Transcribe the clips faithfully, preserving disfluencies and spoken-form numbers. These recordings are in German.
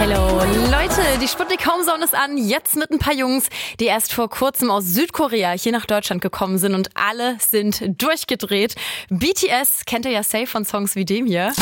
Hallo Leute, die Sputnik Homezone ist an, jetzt mit ein paar Jungs, die erst vor kurzem aus Südkorea hier nach Deutschland gekommen sind und alle sind durchgedreht. B T S kennt ihr ja safe von Songs wie dem hier.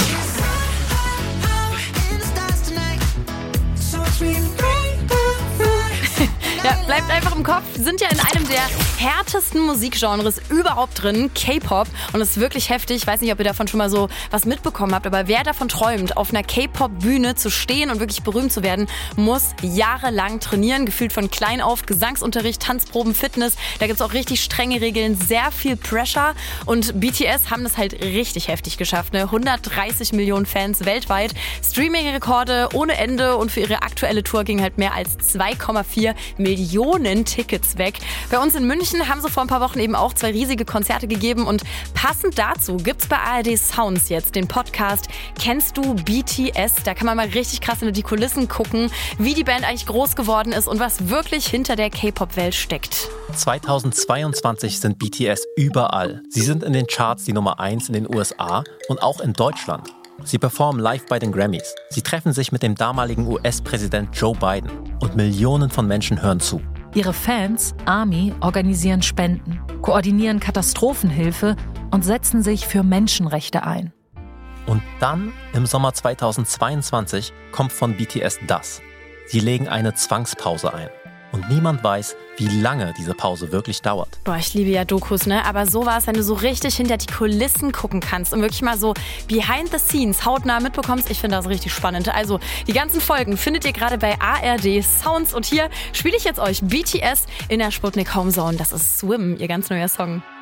Ja, bleibt einfach im Kopf, sind ja in einem der härtesten Musikgenres überhaupt drin, K-Pop. Und es ist wirklich heftig, ich weiß nicht, ob ihr davon schon mal so was mitbekommen habt, aber wer davon träumt, auf einer K-Pop-Bühne zu stehen und wirklich berühmt zu werden, muss jahrelang trainieren, gefühlt von klein auf, Gesangsunterricht, Tanzproben, Fitness. Da gibt's auch richtig strenge Regeln, sehr viel Pressure. Und B T S haben das halt richtig heftig geschafft, ne? hundertdreißig Millionen Fans weltweit, Streaming-Rekorde ohne Ende und für ihre aktuelle Tour ging halt mehr als zwei Komma vier Millionen Tickets weg. Bei uns in München haben sie vor ein paar Wochen eben auch zwei riesige Konzerte gegeben und passend dazu gibt's bei A R D Sounds jetzt den Podcast Kennst du B T S? Da kann man mal richtig krass in die Kulissen gucken, wie die Band eigentlich groß geworden ist und was wirklich hinter der K-Pop-Welt steckt. zweitausendzweiundzwanzig sind B T S überall. Sie sind in den Charts die Nummer eins in den U S A und auch in Deutschland. Sie performen live bei den Grammys. Sie treffen sich mit dem damaligen U S-Präsident Joe Biden. Und Millionen von Menschen hören zu. Ihre Fans, ARMY, organisieren Spenden, koordinieren Katastrophenhilfe und setzen sich für Menschenrechte ein. Und dann, im Sommer zweitausendzweiundzwanzig, kommt von B T S das. Sie legen eine Zwangspause ein. Und niemand weiß, wie lange diese Pause wirklich dauert. Boah, ich liebe ja Dokus, ne? Aber so war es, wenn du so richtig hinter die Kulissen gucken kannst und wirklich mal so behind the scenes hautnah mitbekommst. Ich finde das richtig spannend. Also, die ganzen Folgen findet ihr gerade bei A R D Sounds. Und hier spiele ich jetzt euch B T S in der Sputnik Homezone. Das ist Swim, ihr ganz neuer Song.